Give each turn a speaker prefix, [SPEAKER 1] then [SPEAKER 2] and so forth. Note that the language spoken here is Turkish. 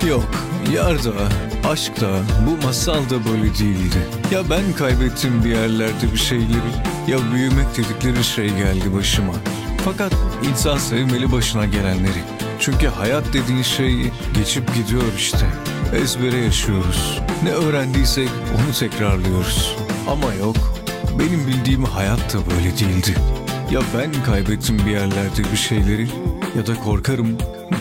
[SPEAKER 1] Yok, yar da, aşk da, bu masal da böyle değildi. Ya ben kaybettim bir yerlerde bir şeyleri, ya büyümek dedikleri şey geldi başıma. Fakat insan sevmeli başına gelenleri. Çünkü hayat dediğin şey geçip gidiyor işte. Ezbere yaşıyoruz. Ne öğrendiysek onu tekrarlıyoruz. Ama yok, benim bildiğim hayat da böyle değildi. Ya ben kaybettim bir yerlerde bir şeyleri, ya da korkarım